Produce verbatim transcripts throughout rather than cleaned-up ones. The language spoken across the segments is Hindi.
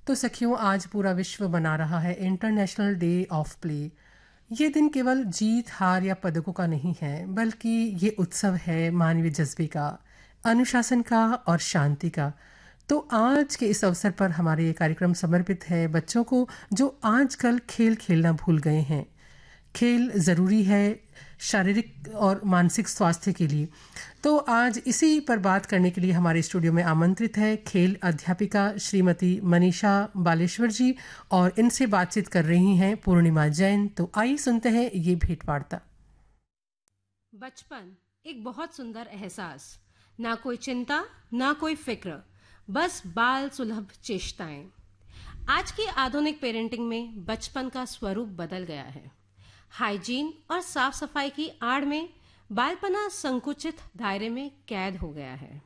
तो सखियों, आज पूरा विश्व मना रहा है इंटरनेशनल डे ऑफ प्ले। ये दिन केवल जीत हार या पदकों का नहीं है, बल्कि ये उत्सव है मानवीय जज्बे का, अनुशासन का और शांति का। तो आज के इस अवसर पर हमारे ये कार्यक्रम समर्पित है बच्चों को जो आजकल खेल खेलना भूल गए हैं। खेल ज़रूरी है शारीरिक और मानसिक स्वास्थ्य के लिए। तो आज इसी पर बात करने के लिए हमारे स्टूडियो में आमंत्रित है खेल अध्यापिका श्रीमती मनीषा बालेश्वर जी, और इनसे बातचीत कर रही हैं पूर्णिमा जैन। तो आइए सुनते हैं ये भेंटवार्ता। बचपन एक बहुत सुंदर एहसास, ना कोई चिंता ना कोई फिक्र, बस बाल सुलभ चेष्टाएं। आज की आधुनिक पेरेंटिंग में बचपन का स्वरूप बदल गया है। हाइजीन और साफ सफाई की आड़ में बालपना संकुचित दायरे में कैद हो गया है।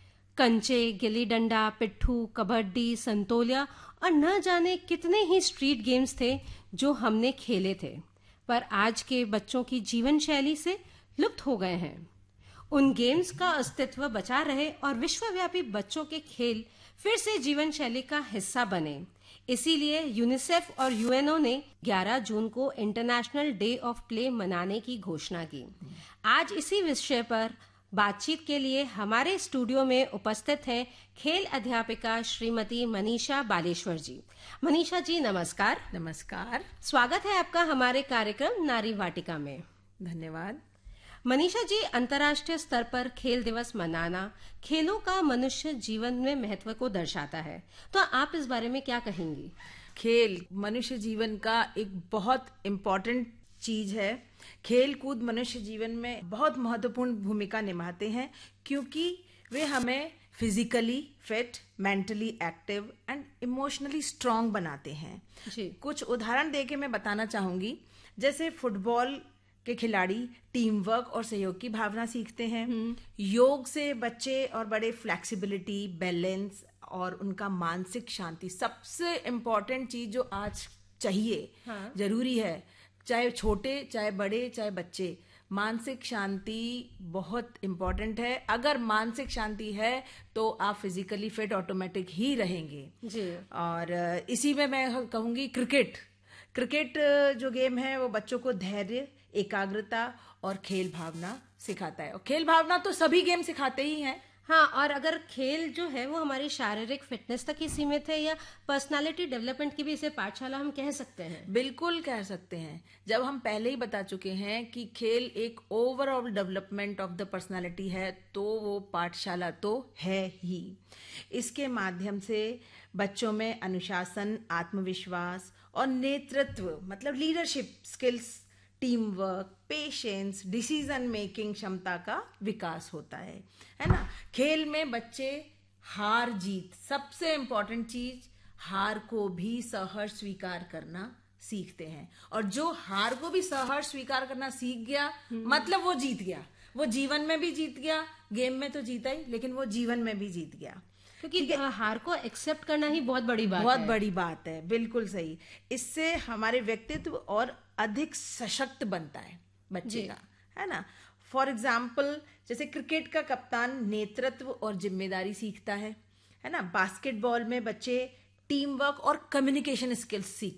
कंचे, गिल्ली डंडा, पिट्ठू, कबड्डी, संतोलिया और न जाने कितने ही स्ट्रीट गेम्स थे जो हमने खेले थे, पर आज के बच्चों की जीवन शैली से लुप्त हो गए हैं। उन गेम्स का अस्तित्व बचा रहे और विश्वव्यापी बच्चों के खेल फिर से जीवन शैली का हिस्सा बने। इसीलिए यूनिसेफ और यूएनओ ने ग्यारह जून को इंटरनेशनल डे ऑफ प्ले मनाने की घोषणा की। आज इसी विषय पर बातचीत के लिए हमारे स्टूडियो में उपस्थित हैं खेल अध्यापिका श्रीमती मनीषा बालेश्वर जी। मनीषा जी नमस्कार। नमस्कार। स्वागत है आपका हमारे कार्यक्रम नारी वाटिका में। धन्यवाद। मनीषा जी, अंतर्राष्ट्रीय स्तर पर खेल दिवस मनाना खेलों का मनुष्य जीवन में महत्व को दर्शाता है, तो आप इस बारे में क्या कहेंगी? खेल मनुष्य जीवन का एक बहुत इम्पोर्टेंट चीज है। खेल कूद मनुष्य जीवन में बहुत महत्वपूर्ण भूमिका निभाते हैं, क्योंकि वे हमें physically fit, mentally active and emotionally strong बनाते हैं जी। कुछ उदाहरण देके मैं बताना चाहूंगी। जैसे फुटबॉल के खिलाड़ी टीम वर्क और सहयोग की भावना सीखते हैं। योग से बच्चे और बड़े फ्लेक्सिबिलिटी, बैलेंस और उनका मानसिक शांति, सबसे इम्पोर्टेंट चीज जो आज चाहिए, हाँ। जरूरी है, चाहे छोटे चाहे बड़े चाहे बच्चे, मानसिक शांति बहुत इम्पोर्टेंट है। अगर मानसिक शांति है तो आप फिजिकली फिट ऑटोमेटिक ही रहेंगे जी। और इसी में मैं कहूंगी क्रिकेट क्रिकेट जो गेम है वो बच्चों को धैर्य, एकाग्रता और खेल भावना सिखाता है। और खेल भावना तो सभी गेम सिखाते ही हैं। हाँ, और अगर खेल जो है वो हमारी शारीरिक फिटनेस तक ही सीमित है या पर्सनालिटी डेवलपमेंट की भी इसे पाठशाला हम कह सकते हैं? बिल्कुल कह सकते हैं। जब हम पहले ही बता चुके हैं कि खेल एक overall development of the personality है, तो वो पाठशाला तो है ही। इसके माध्यम से बच्चों में अनुशासन, आत्मविश्वास और नेतृत्व मतलब leadership skills, team work, patience, decision making क्षमता का विकास होता है, है ना। खेल में बच्चे हार जीत, सबसे इम्पोर्टेंट चीज, हार को भी सहर्ष स्वीकार करना सीखते हैं। और जो हार को भी सहर्ष स्वीकार करना सीख गया मतलब वो जीत गया। वो जीवन में भी जीत गया, गेम में तो जीता ही, लेकिन वो जीवन में भी जीत गया। क्योंकि हार को एक्सेप्ट करना ही बहुत बड़ी बात बहुत है। बड़ी बात है, बिल्कुल सही। इससे हमारे व्यक्तित्व और अधिक सशक्त बनता है बच्चे का, है ना। फॉर एग्जाम्पल, जैसे क्रिकेट का कप्तान नेतृत्व और जिम्मेदारी सीखता है, है ना। बास्केटबॉल में बच्चे टीम वर्क और कम्युनिकेशन स्किल्स सीखते हैं।